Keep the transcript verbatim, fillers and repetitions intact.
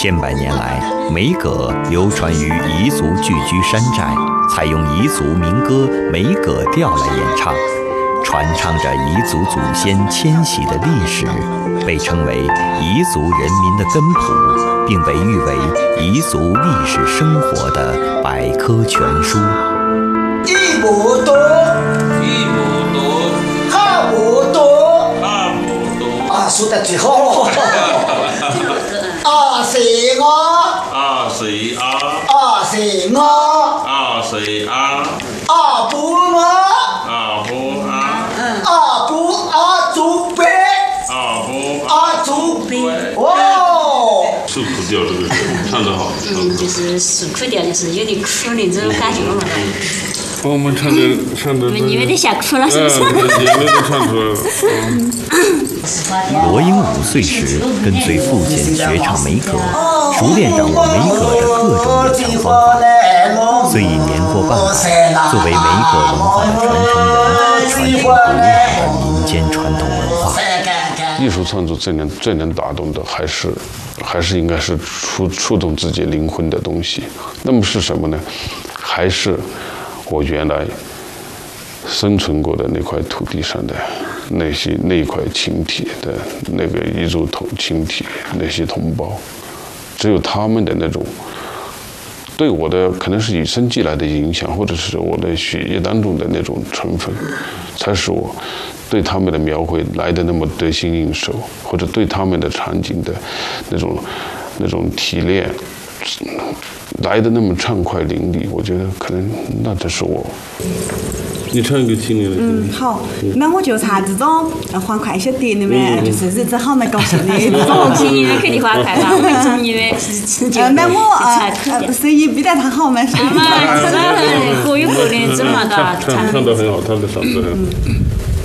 千百年来，梅葛流传于彝族聚居山寨，采用彝族民歌梅葛调来演唱，传唱着彝族祖先迁徙的历史，被称为彝族人民的根谱，并被誉为彝族历史生活的百科全书。 一亩多， 一亩多， 二亩多， 二亩多。 啊，说得最好。啊是我， 啊是啊， 啊是我， 啊是啊， 啊不我， 啊不啊， 啊不啊祖辈， 啊不啊祖辈。哦。 受苦调这个唱得好。 嗯，就是受苦调，就是有点苦的这种感觉嘛。 我们唱的唱的， 你们都想哭了是不是？ 嗯，眼泪都唱出来了。 罗英五岁时跟随父亲学唱梅葛，熟练掌握梅葛的各种演唱方法。虽已年过半百，作为梅葛文化的传承人，传承古老的民间传统文化。 艺术创作最能最能打动的，还是还是应该是触触动自己灵魂的东西。那么是什么呢？还是我原来生存过的那块土地上的那些那一块群体的那个彝族同群体那些同胞，只有他们的那种对我的可能是与生俱来的影响，或者是我的血液当中的那种成分，才使我对他们的描绘来的那么得心应手，或者对他们的场景的那种那种提炼来的那么畅快淋漓。我觉得可能那这是我。你唱一个青年的。 嗯，好，那我就唱这种欢快一些点的嘛，就是日子好蛮高兴的。 我听你们肯定欢快吧，我听你们是就那我呃声音比较他好嘛，是嘛，各有各的怎么个唱唱得很好，他的嗓子很好。